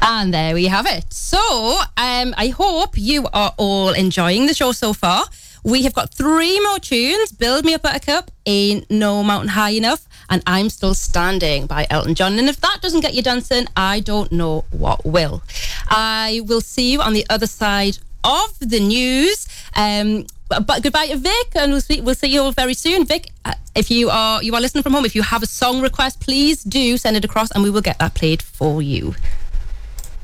And there we have it. So, I hope you are all enjoying the show so far. We have got 3 more tunes. Build Me Up Buttercup, Ain't No Mountain High Enough, and I'm Still Standing by Elton John. And if that doesn't get you dancing, I don't know what will. I will see you on the other side of the news. But goodbye to Vic, and we'll see you all very soon. Vic, if you are listening from home, if you have a song request, please do send it across, and we will get that played for you.